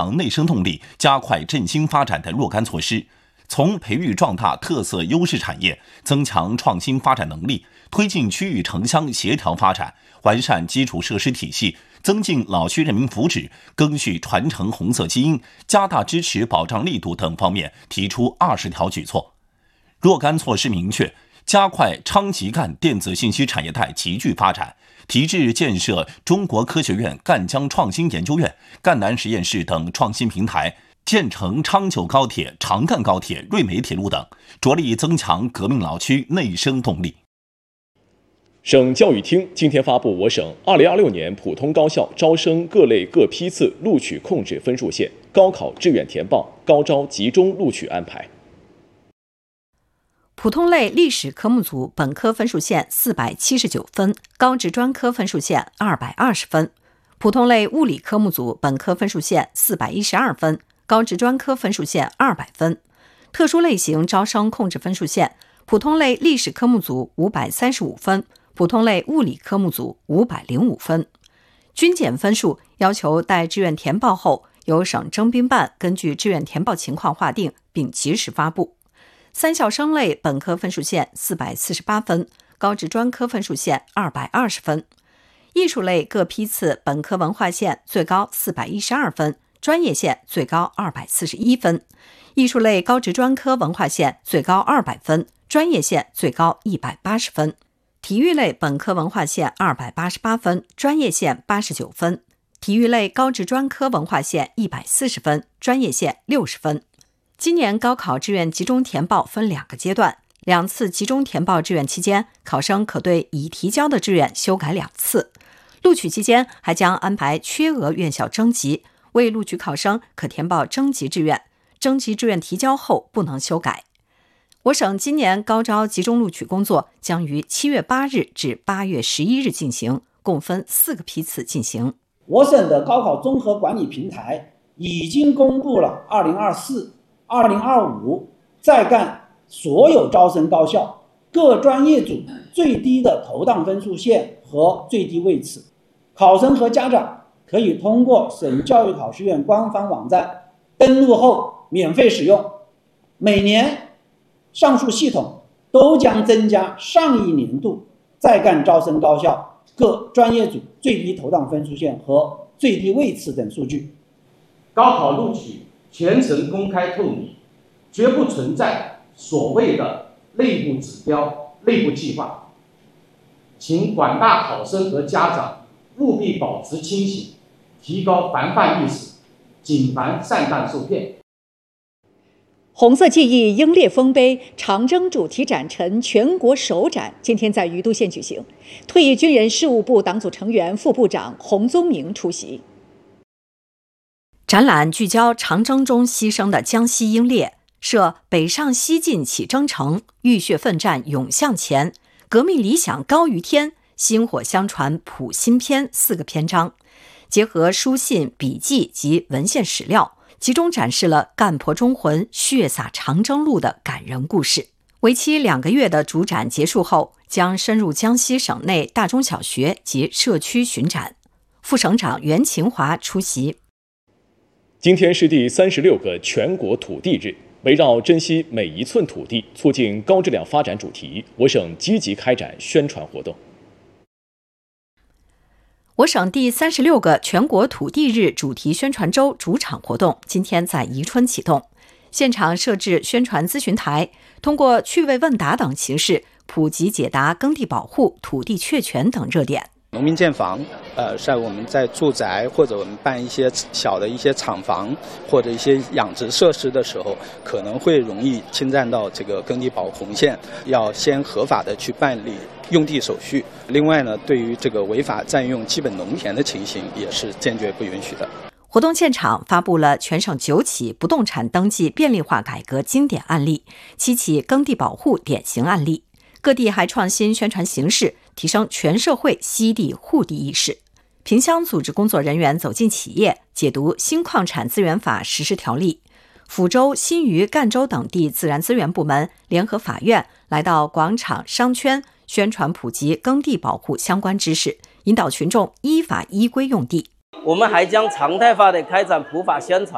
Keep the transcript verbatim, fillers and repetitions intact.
强内生动力、加快振兴发展的若干措施，从培育壮大特色优势产业、增强创新发展能力、推进区域城乡协调发展、完善基础设施体系、增进老区人民福祉、赓续传承红色基因、加大支持保障力度等方面提出二十条举措。若干措施明确，加快昌吉赣电子信息产业带集聚发展，提质建设中国科学院赣江创新研究院、赣南实验室等创新平台，建成昌九高铁、长赣高铁、瑞美铁路等，着力增强革命老区内生动力。 省教育厅今天发布我省二零二六年普通高校招生各类各批次录取控制分数线、高考志愿填报、高招集中录取安排。 普通类历史科目组本科分数线四百七十九分，高职专科分数线二百二十分；普通类物理科目组本科分数线四百一十二分，高职专科分数线二百分；特殊类型招生控制分数线，普通类历史科目组五百三十五分，普通类物理科目组五百零五分。均检分数要求待志愿填报后，由省征兵办根据志愿填报情况划定，并及时发布。三校生类本科分数线四百四十八分，高职专科分数线二百二十分；艺术类各批次本科文化线最高四百一十二分，专业线最高二百四十一分；艺术类高职专科文化线最高二百分，专业线最高一百八十分；体育类本科文化线二百八十八分，专业线八十九分；体育类高职专科文化线一百四十分，专业线六十分。今年高考志愿集中填报分两个阶段，两次集中填报志愿期间，考生可对已提交的志愿修改两次。录取期间还将安排缺额院校征集，未录取考生可填报征集志愿，征集志愿提交后不能修改。我省今年高招集中录取工作将于七月八日至八月十一日进行，共分四个批次进行。 我省的高考综合管理平台已经公布了二零二四、二零二五在赣所有招生高校各专业组最低的投档分数线和最低位次，考生和家长可以通过省教育考试院官方网站登录后免费使用。每年上述系统都将增加上一年度在赣招生高校各专业组最低投档分数线和最低位次等数据。 高考录取全程公开透明，绝不存在所谓的内部指标、内部计划。请广大考生和家长务必保持清醒，提高防范意识，谨防上当受骗。 红色记忆英烈丰碑长征主题展陈全国首展今天在于都县举行，退役军人事务部党组成员、副部长洪宗明出席。 展览聚焦长征中牺牲的江西英烈，设北上西进起征程，浴血奋战勇向前，革命理想高于天，薪火相传谱新篇四个篇章，结合书信、笔记及文献史料，集中展示了干婆忠魂、血洒长征路的感人故事。为期两个月的主展结束后，将深入江西省内大中小学及社区巡展。副省长袁勤华出席。 今天是第三十六个全国土地日，围绕珍惜每一寸土地，促进高质量发展主题，我省积极开展宣传活动。 我省第三十六个全国土地日主题宣传周主场活动今天在宜春启动，现场设置宣传咨询台，通过趣味问答等形式普及解答耕地保护、土地确权等热点。 农民建房，呃，在我们在住宅或者我们办一些小的一些厂房或者一些养殖设施的时候，可能会容易侵占到这个耕地保护红线，要先合法的去办理用地手续。另外呢，对于这个违法占用基本农田的情形，也是坚决不允许的。 活动现场发布了全省九起不动产登记便利化改革经典案例，七起耕地保护典型案例。各地还创新宣传形式，提升全社会惜地护地意识。萍乡组织工作人员走进企业，解读新矿产资源法实施条例。抚州、新余、赣州等地自然资源部门联合法院来到广场、商圈，宣传普及耕地保护相关知识，引导群众依法依规用地。 我们还将常态化的开展普法宣传，